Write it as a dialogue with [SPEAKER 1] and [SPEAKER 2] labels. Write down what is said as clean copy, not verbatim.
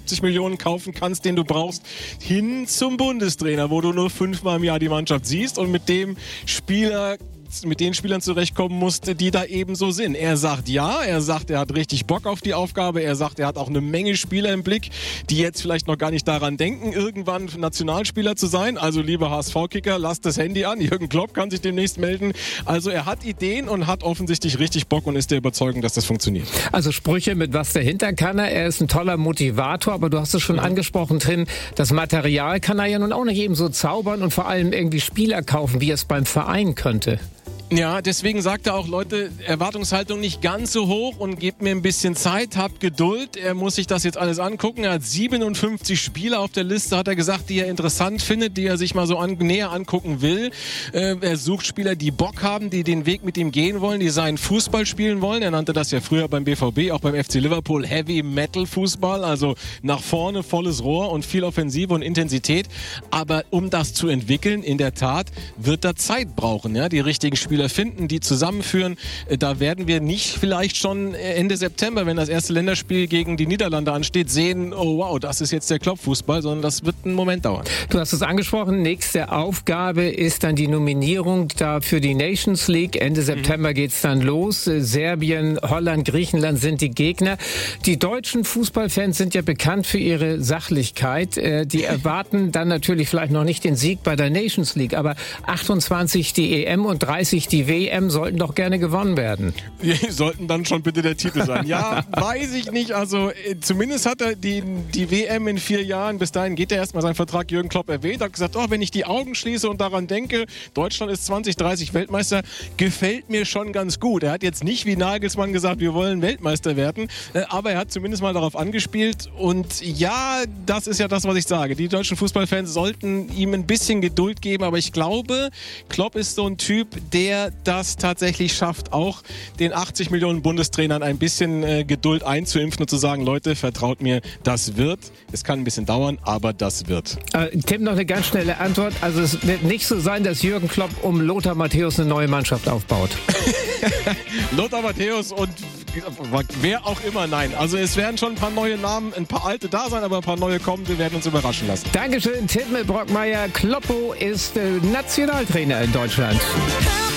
[SPEAKER 1] 50 Millionen kaufen kannst, den du brauchst, hin zum Bundestrainer, wo du nur 5-mal im Jahr die Mannschaft siehst und mit den Spielern zurechtkommen musste, die da eben so sind. Er sagt ja, er sagt, er hat richtig Bock auf die Aufgabe, er sagt, er hat auch eine Menge Spieler im Blick, die jetzt vielleicht noch gar nicht daran denken, irgendwann Nationalspieler zu sein. Also liebe HSV-Kicker, lasst das Handy an, Jürgen Klopp kann sich demnächst melden. Also er hat Ideen und hat offensichtlich richtig Bock und ist der Überzeugung, dass das funktioniert.
[SPEAKER 2] Also Sprüche mit was dahinter kann er ist ein toller Motivator, aber du hast es schon angesprochen, Tim, das Material kann er ja nun auch nicht eben so zaubern und vor allem irgendwie Spieler kaufen, wie es beim Verein könnte.
[SPEAKER 1] Ja, deswegen sagt er auch, Leute, Erwartungshaltung nicht ganz so hoch und gebt mir ein bisschen Zeit, habt Geduld. Er muss sich das jetzt alles angucken. Er hat 57 Spieler auf der Liste, hat er gesagt, die er interessant findet, die er sich mal so näher angucken will. Er sucht Spieler, die Bock haben, die den Weg mit ihm gehen wollen, die seinen Fußball spielen wollen. Er nannte das ja früher beim BVB, auch beim FC Liverpool, Heavy Metal Fußball, also nach vorne volles Rohr und viel Offensive und Intensität. Aber um das zu entwickeln, in der Tat, wird er Zeit brauchen, ja, die richtigen Spieler finden, die zusammenführen. Da werden wir nicht vielleicht schon Ende September, wenn das erste Länderspiel gegen die Niederlande ansteht, sehen, oh wow, das ist jetzt der Klopp-Fußball, sondern das wird einen Moment dauern.
[SPEAKER 2] Du hast es angesprochen, nächste Aufgabe ist dann die Nominierung da für die Nations League. Ende September geht's dann los. Serbien, Holland, Griechenland sind die Gegner. Die deutschen Fußballfans sind ja bekannt für ihre Sachlichkeit. Die erwarten dann natürlich vielleicht noch nicht den Sieg bei der Nations League, aber 28 die EM und 30 die WM sollten doch gerne gewonnen werden.
[SPEAKER 1] Die sollten dann schon bitte der Titel sein. Ja, weiß ich nicht. Also zumindest hat er die WM in 4 Jahren, bis dahin geht er erstmal seinen Vertrag Jürgen Klopp erwähnt, hat gesagt, wenn ich die Augen schließe und daran denke, Deutschland ist 2030 Weltmeister, gefällt mir schon ganz gut. Er hat jetzt nicht wie Nagelsmann gesagt, wir wollen Weltmeister werden, aber er hat zumindest mal darauf angespielt und ja, das ist ja das, was ich sage. Die deutschen Fußballfans sollten ihm ein bisschen Geduld geben, aber ich glaube, Klopp ist so ein Typ, der das tatsächlich schafft, auch den 80 Millionen Bundestrainern ein bisschen Geduld einzuimpfen und zu sagen, Leute, vertraut mir, das wird. Es kann ein bisschen dauern, aber das wird.
[SPEAKER 2] Tim, noch eine ganz schnelle Antwort. Also es wird nicht so sein, dass Jürgen Klopp um Lothar Matthäus eine neue Mannschaft aufbaut.
[SPEAKER 1] Lothar Matthäus und wer auch immer, nein. Also es werden schon ein paar neue Namen, ein paar alte da sein, aber ein paar neue kommen. Wir werden uns überraschen lassen.
[SPEAKER 2] Dankeschön, Tim Brockmeier. Kloppo ist Nationaltrainer in Deutschland.